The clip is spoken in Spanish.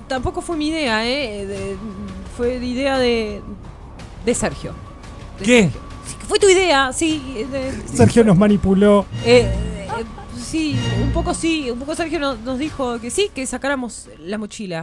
tampoco fue mi idea, fue la idea de Sergio. ¿Qué? Sergio. Sí, fue tu idea, sí. Sergio nos manipuló. Sí, un poco Sergio nos dijo que sí, que sacáramos la mochila.